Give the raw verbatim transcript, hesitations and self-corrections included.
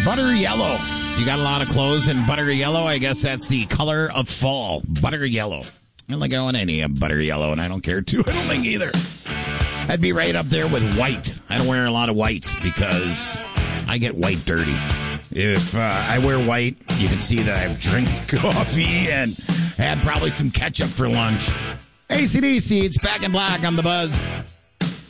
Butter yellow. You got a lot of clothes in butter yellow. I guess that's the color of fall. Butter yellow. I don't think I want any of butter yellow, and I don't care to. I don't think either. I'd be right up there with white. I don't wear a lot of white because I get white dirty. If uh, I wear white, you can see that I've drank coffee and had probably some ketchup for lunch. A C D C, it's Back in Black on the Buzz.